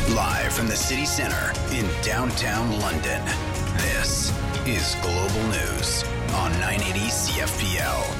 Live from the city center in downtown London, this is Global News on 980 CFPL.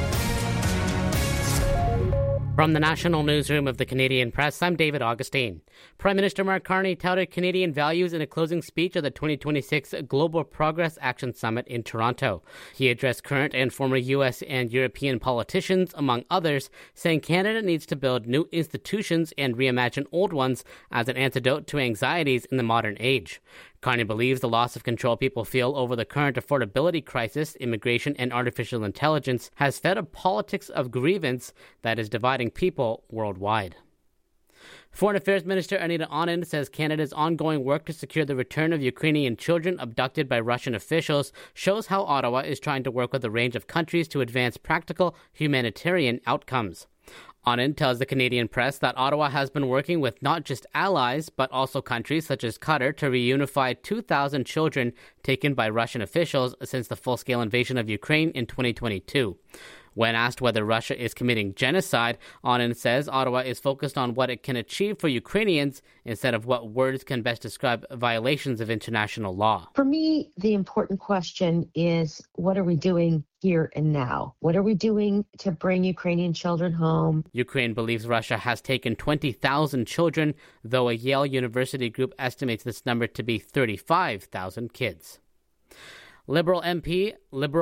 From the National Newsroom of the Canadian Press, I'm David Augustine. Prime Minister Mark Carney touted Canadian values in a closing speech at the 2026 Global Progress Action Summit in Toronto. He addressed current and former U.S. and European politicians, among others, saying Canada needs to build new institutions and reimagine old ones as an antidote to anxieties in the modern age. Carney believes the loss of control people feel over the current affordability crisis, immigration, and artificial intelligence has fed a politics of grievance that is dividing people worldwide. Foreign Affairs Minister Anita Anand says Canada's ongoing work to secure the return of Ukrainian children abducted by Russian officials shows how Ottawa is trying to work with a range of countries to advance practical humanitarian outcomes. Anand tells the Canadian Press that Ottawa has been working with not just allies, but also countries such as Qatar to reunify 2,000 children taken by Russian officials since the full-scale invasion of Ukraine in 2022. When asked whether Russia is committing genocide, Anand says Ottawa is focused on what it can achieve for Ukrainians instead of what words can best describe violations of international law. For me, the important question is, what are we doing here and now? What are we doing to bring Ukrainian children home? Ukraine believes Russia has taken 20,000 children, though a Yale University group estimates this number to be 35,000 kids. Liberal MP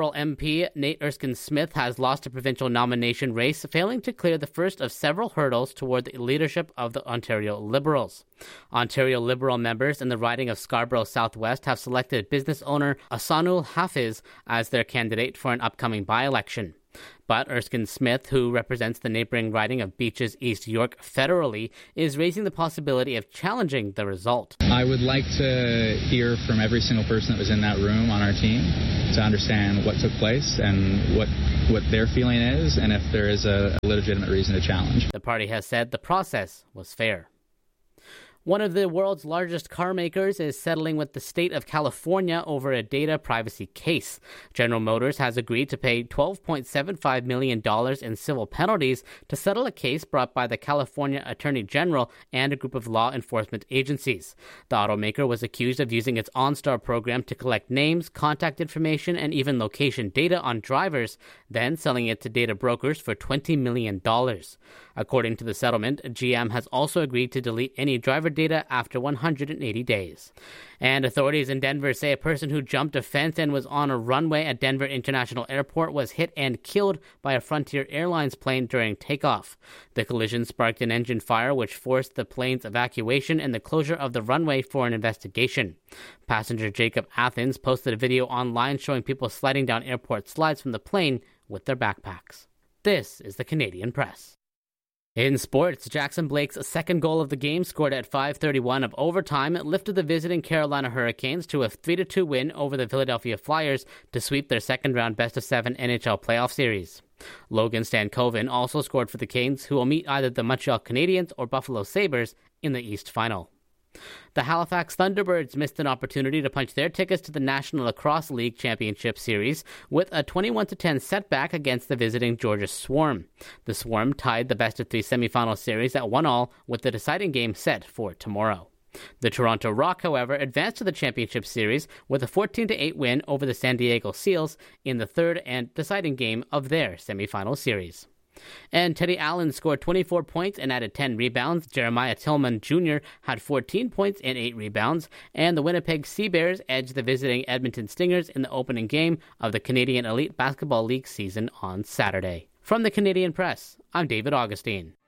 Nate Erskine-Smith has lost a provincial nomination race, failing to clear the first of several hurdles toward the leadership of the Ontario Liberals. Ontario Liberal members in the riding of Scarborough Southwest have selected business owner Ahsanul Hafiz as their candidate for an upcoming by-election. But Erskine-Smith, who represents the neighboring riding of Beaches East York federally, is raising the possibility of challenging the result. I would like to hear from every single person that was in that room on our team to understand what took place and what their feeling is, and if there is a legitimate reason to challenge. The party has said the process was fair. One of the world's largest car makers is settling with the state of California over a data privacy case. General Motors has agreed to pay $12.75 million in civil penalties to settle a case brought by the California Attorney General and a group of law enforcement agencies. The automaker was accused of using its OnStar program to collect names, contact information, and even location data on drivers, then selling it to data brokers for $20 million. According to the settlement, GM has also agreed to delete any driver data after 180 days. And authorities in Denver say a person who jumped a fence and was on a runway at Denver International Airport was hit and killed by a Frontier Airlines plane during takeoff. The collision sparked an engine fire which forced the plane's evacuation and the closure of the runway for an investigation. Passenger Jacob Athens posted a video online showing people sliding down airport slides from the plane with their backpacks. This is the Canadian Press. In sports, Jackson Blake's second goal of the game, scored at 5:31 of overtime, lifted the visiting Carolina Hurricanes to a 3-2 win over the Philadelphia Flyers to sweep their second-round best-of-7 NHL playoff series. Logan Stankoven also scored for the Canes, who will meet either the Montreal Canadiens or Buffalo Sabres in the East Final. The Halifax Thunderbirds missed an opportunity to punch their tickets to the National Lacrosse League Championship Series with a 21-10 setback against the visiting Georgia Swarm. The Swarm tied the best-of-3 semifinal series at 1-1 with the deciding game set for tomorrow. The Toronto Rock, however, advanced to the championship series with a 14-8 win over the San Diego Seals in the third and deciding game of their semifinal series. And Teddy Allen scored 24 points and added 10 rebounds. Jeremiah Tillman Jr. had 14 points and 8 rebounds. And the Winnipeg Sea Bears edged the visiting Edmonton Stingers in the opening game of the Canadian Elite Basketball League season on Saturday. From the Canadian Press, I'm David Augustine.